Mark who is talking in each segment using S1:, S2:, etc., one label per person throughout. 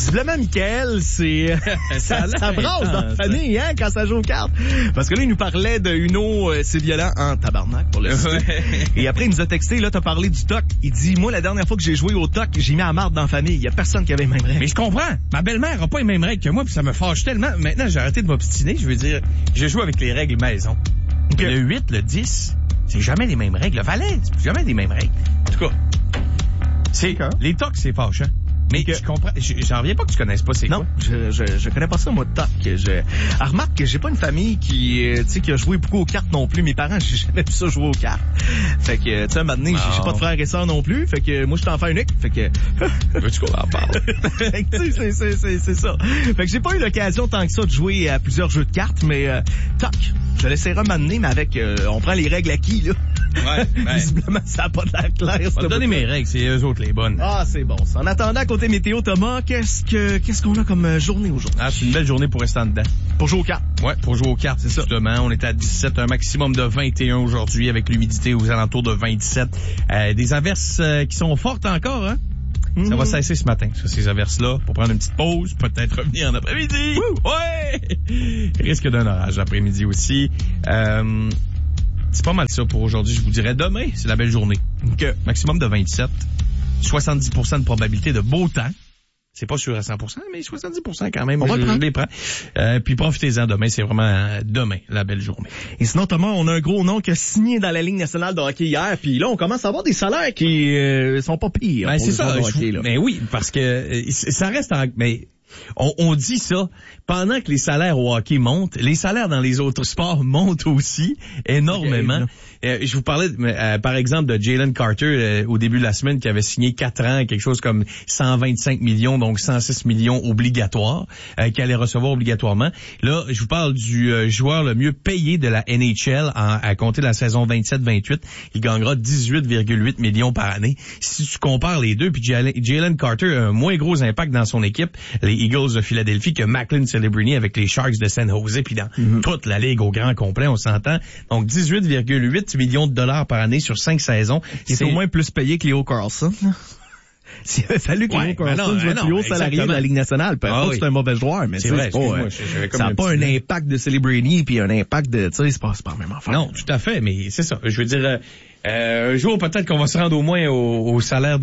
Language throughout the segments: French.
S1: Visiblement, Michael, c'est ça brasse dans la famille, hein, quand ça joue aux cartes. Parce que là, il nous parlait de Uno, c'est violent en tabarnak, pour le citer. Et après, il nous a texté, là, t'as parlé du TOC. Il dit, moi, la dernière fois que j'ai joué au TOC, j'ai mis à marde dans la famille. Il y a personne qui avait les mêmes règles.
S2: Mais je comprends. Ma belle-mère a pas les mêmes règles que moi, puis ça me fâche tellement. Maintenant, j'ai arrêté de m'obstiner. Je veux dire, je joue avec les règles maison. Okay. Le 8, le 10, c'est jamais les mêmes règles. Le valet, c'est jamais les mêmes règles. En tout cas, les TOC, c'est fâchant. Mais je comprends, j'en reviens pas que tu connaisses pas c'est
S1: quoi. Non, je connais pas ça, moi, de TOC. Remarque que j'ai pas une famille qui a joué beaucoup aux cartes non plus. Mes parents, j'ai jamais vu ça jouer aux cartes. Fait que, tu sais, maintenant, j'ai pas de frères et sœurs non plus. Fait que, moi, je suis enfant unique. Fait que...
S2: Veux-tu qu'on en parle?
S1: Fait que, tu sais, c'est ça. Fait que j'ai pas eu l'occasion tant que ça de jouer à plusieurs jeux de cartes, mais, TOC. Je l'essaierai m'amener, mais avec, on prend les règles acquis, là.
S2: Ouais.
S1: Visiblement, ça a pas l'air clair.
S2: On va donner mes règles, c'est eux autres les bonnes.
S1: Ah, c'est bon. En attendant, côté météo, Thomas, qu'est-ce qu'on a comme journée aujourd'hui?
S2: Ah, c'est une belle journée pour rester en dedans.
S1: Pour jouer aux cartes.
S2: Ouais, pour jouer aux cartes, c'est ça. Justement, on est à 17, un maximum de 21 aujourd'hui, avec l'humidité aux alentours de 27. Des averses qui sont fortes encore, hein? Mm-hmm. Ça va cesser ce matin, ces averses-là, pour prendre une petite pause, peut-être revenir en après-midi. Woo! Ouais! Risque d'un orage après-midi aussi. C'est pas mal ça pour aujourd'hui. Je vous dirais demain, c'est la belle journée. Donc, maximum de 27. 70% de probabilité de beau temps. C'est pas sûr à 100%, mais 70% quand même. Je les prends. Puis profitez-en demain. C'est vraiment demain, la belle journée.
S1: Et sinon, Thomas, on a un gros nom qui a signé dans la Ligue nationale de hockey hier. Puis là, on commence à avoir des salaires qui sont pas pires.
S2: Ben, c'est ça. Mais oui, parce que ça reste mais on dit ça pendant que les salaires au hockey montent, les salaires dans les autres sports montent aussi énormément. Okay, je vous parlais par exemple de Jalen Carter au début de la semaine qui avait signé 4 ans, quelque chose comme 125 millions, donc 106 millions obligatoires qu'il allait recevoir obligatoirement. Là, je vous parle du joueur le mieux payé de la NHL à compter de la saison 27-28. Il gagnera 18,8 millions par année. Si tu compares les deux, puis Jalen Carter a un moins gros impact dans son équipe, les Eagles de Philadelphie, que Macklin Celebrini avec les Sharks de San Jose, puis dans toute la ligue au grand complet, on s'entend. Donc 18,8 millions de dollars par année sur 5 saisons.
S1: C'est au moins plus payé que Leo Carlson. S'il avait fallu que Leo Carlson soit le plus haut salarié de la Ligue nationale, c'est un mauvais joueur, mais
S2: c'est vrai,
S1: ça n'a pas un impact de Celebrini puis un impact de, tu sais, c'est pas la même affaire.
S2: Non, tout à fait, mais c'est ça. Je veux dire, un jour, peut-être qu'on va se rendre au moins au salaire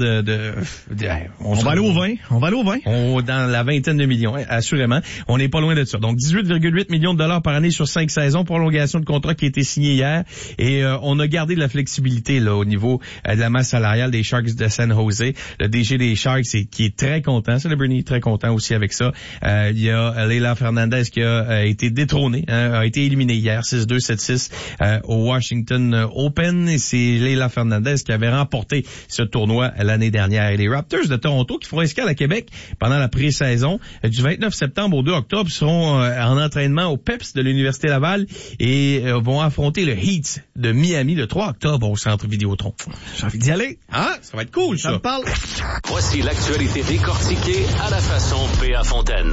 S1: on va aller au 20. On va aller au 20.
S2: Dans la vingtaine de millions, assurément. On n'est pas loin de ça. Donc, 18,8 millions de dollars par année sur 5 saisons. Prolongation de contrat qui a été signée hier. Et on a gardé de la flexibilité là au niveau de la masse salariale des Sharks de San Jose. Le DG des Sharks qui est très content. Celebrini est très content aussi avec ça. Il y a Leila Fernandez qui a été détrônée, a été éliminée hier, 6-2, 7-6 au Washington Open. Et c'est Leila Fernandez qui avait remporté ce tournoi l'année dernière. Et les Raptors de Toronto qui feront escale à Québec pendant la pré-saison du 29 septembre au 2 octobre seront en entraînement au PEPS de l'Université Laval et vont affronter le Heat de Miami le 3 octobre au Centre Vidéotron.
S1: J'ai envie d'y aller.
S2: Ah, ça va être cool, ça.
S1: Ça me parle.
S3: Voici l'actualité décortiquée à la façon P.A. Fontaine.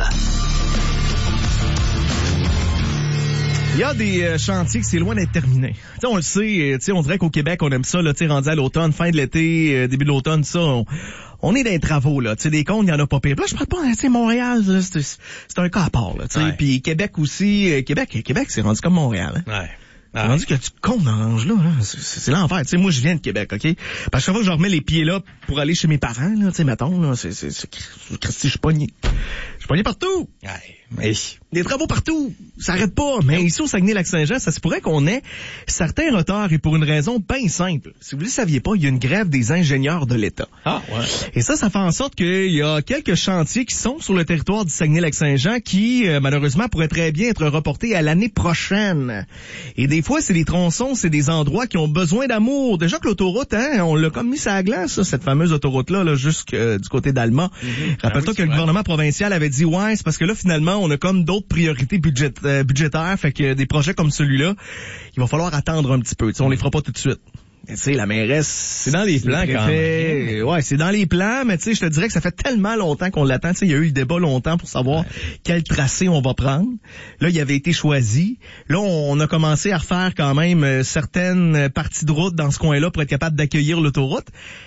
S1: Il y a des chantiers que c'est loin d'être terminé. T'sais, on le sait, on dirait qu'au Québec, on aime ça, là, rendu à l'automne, fin de l'été, début de l'automne, ça, on est dans les travaux, là. Des comptes, il y en a pas pire. Là, je parle pas, Montréal, là, c'est un cas à part, là. Puis Québec aussi, Québec, c'est rendu comme Montréal. Hein. Ouais. C'est rendu que tu comptes dans l'ange, là. C'est l'enfer. Tu sais, moi, je viens de Québec, OK? Parce que chaque fois que je remets les pieds là pour aller chez mes parents, là, tu sais, mettons, là, je suis pogné. Je suis pogné partout.
S2: Ouais.
S1: Des travaux partout. Ça arrête pas. Mais ici, au Saguenay-Lac-Saint-Jean, ça se pourrait qu'on ait certains retards et pour une raison bien simple. Si vous ne le saviez pas, il y a une grève des ingénieurs de l'État.
S2: Ah, ouais.
S1: Et ça fait en sorte qu'il y a quelques chantiers qui sont sur le territoire du Saguenay-Lac-Saint-Jean qui, malheureusement, pourraient très bien être reportés à l'année prochaine. Et des fois, c'est des tronçons, c'est des endroits qui ont besoin d'amour. Déjà que l'autoroute, on l'a comme mis ça à glace, ça, cette fameuse autoroute-là, là, jusque du côté d'Allemand. Rappelle-toi que le gouvernement provincial avait dit, ouais, c'est parce que là, finalement, on a comme d'autres priorités budgétaires, fait que des projets comme celui-là, il va falloir attendre un petit peu. T'sais, on les fera pas tout de suite. Tu sais, la mairesse...
S2: C'est dans les plans quand même.
S1: Ouais, c'est dans les plans, mais tu sais, je te dirais que ça fait tellement longtemps qu'on l'attend. Tu sais, il y a eu le débat longtemps pour savoir quel tracé on va prendre. Là, il avait été choisi. Là, on a commencé à refaire quand même certaines parties de route dans ce coin-là pour être capable d'accueillir l'autoroute.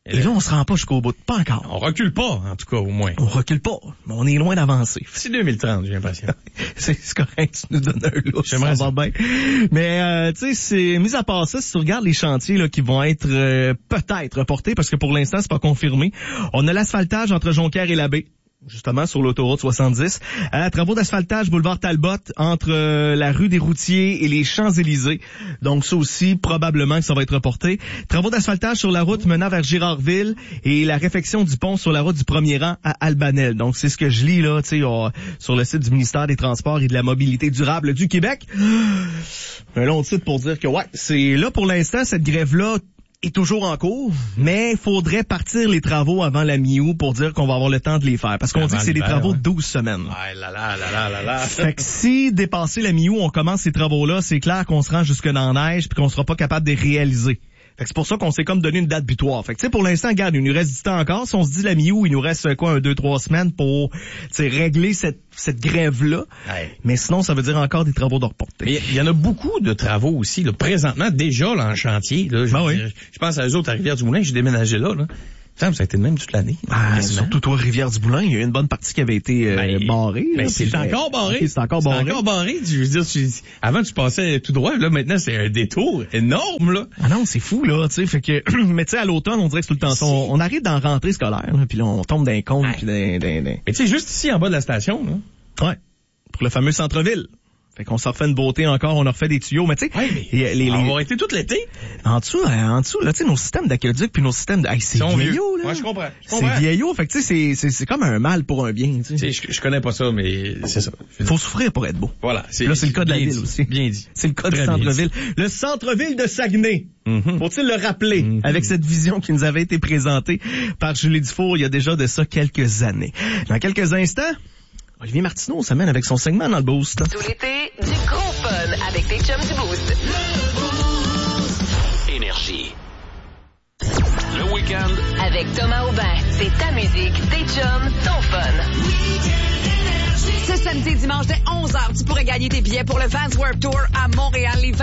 S1: Et là, on se rend pas jusqu'au bout. Pas encore.
S2: On recule pas, en tout cas, au moins.
S1: On recule pas, mais on est loin d'avancer.
S2: C'est 2030, j'ai l'impression.
S1: c'est correct, tu nous donnes un lot.
S2: J'aimerais
S1: ça va bien. Mais, tu sais, c'est, mis à part ça, si tu regardes les chantiers, là, qui vont être, peut-être reportés, parce que pour l'instant, c'est pas confirmé. On a l'asphaltage entre Jonquière et Labbé. Justement, sur l'autoroute 70. Travaux d'asphaltage boulevard Talbot entre la rue des Routiers et les Champs-Élysées. Donc, ça aussi, probablement que ça va être reporté. Travaux d'asphaltage sur la route menant vers Girardville et la réfection du pont sur la route du premier rang à Albanel. Donc, c'est ce que je lis, là, tu sais, sur le site du ministère des Transports et de la Mobilité durable du Québec. Un long titre pour dire que, ouais, c'est là pour l'instant, cette grève-là est toujours en cours, mais il faudrait partir les travaux avant la mi-août pour dire qu'on va avoir le temps de les faire. Parce qu'on dit que c'est des travaux de 12 semaines.
S2: Ouais, là.
S1: Fait que si, dépasser la mi-août, on commence ces travaux-là, c'est clair qu'on se rend jusque dans la neige puis qu'on sera pas capable de les réaliser. Fait que c'est pour ça qu'on s'est comme donné une date butoir. Fait que tu sais, pour l'instant, regarde, il nous reste du temps encore. Si on se dit la mi-août, il nous reste 2-3 semaines pour régler cette grève-là. Ouais. Mais sinon, ça veut dire encore des travaux de reportés.
S2: Mais il y en a beaucoup de travaux aussi, là, présentement, déjà là, en chantier. Là, je pense à eux autres à Rivière-du-Moulin, j'ai déménagé là. Ça a été le même toute l'année.
S1: Surtout toi, Rivière-du-Moulin, il y a une bonne partie qui avait été barrée.
S2: Mais c'est encore barré.
S1: Okay, c'est encore barré.
S2: Je veux dire, avant tu passais tout droit, là maintenant c'est un détour énorme là.
S1: Ah non, c'est fou là, tu sais, fait que mais tu sais à l'automne, on dirait que tout le temps on arrive dans la rentrée scolaire, puis là on tombe d'un compte puis d'un.
S2: Mais tu sais juste ici en bas de la station là.
S1: Ouais. Pour le fameux centre-ville. Fait qu'on s'en refait une beauté encore, on a refait des tuyaux, mais tu sais,
S2: on va été tout l'été.
S1: En dessous, là, tu sais, nos systèmes d'aqueduc puis nos systèmes de, c'est vieillot, là.
S2: Ouais, je comprends.
S1: C'est vieillot, fait que tu sais, c'est comme un mal pour un bien, tu sais.
S2: Je connais pas ça, mais c'est ça.
S1: Faut souffrir pour être beau.
S2: Voilà.
S1: Là, c'est le cas de la ville aussi.
S2: Bien dit.
S1: C'est le cas du centre-ville. Le centre-ville de Saguenay. Faut-il le rappeler avec cette vision qui nous avait été présentée par Julie Dufour il y a déjà de ça quelques années. Dans quelques instants, Olivier Martineau s'amène avec son segment dans le Boost.
S4: Tout l'été, du gros fun avec tes chums du Boost.
S3: Énergie. Le week-end.
S4: Avec Thomas Aubin. C'est ta musique, tes chums, ton fun.
S5: Ce samedi et dimanche dès 11h, tu pourrais gagner tes billets pour le Vans Warped Tour à Montréal les